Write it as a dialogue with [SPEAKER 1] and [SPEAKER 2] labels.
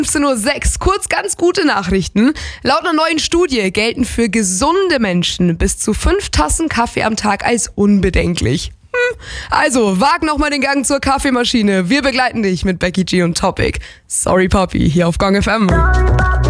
[SPEAKER 1] 15:06 Uhr, kurz ganz gute Nachrichten. Laut einer neuen Studie gelten für gesunde Menschen bis zu 5 Tassen Kaffee am Tag als unbedenklich. Also, wag nochmal den Gang zur Kaffeemaschine. Wir begleiten dich mit Becky G und Topic. Sorry Papi, hier auf Gong FM.